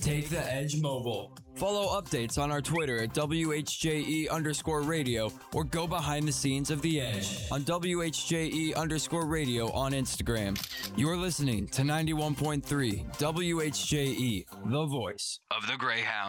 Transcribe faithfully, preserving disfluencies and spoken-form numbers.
Take the Edge Mobile. Follow updates on our Twitter at W H J E underscore radio or go behind the scenes of The Edge on W H J E underscore radio on Instagram. You're listening to ninety-one point three W H J E, the voice of the Greyhound.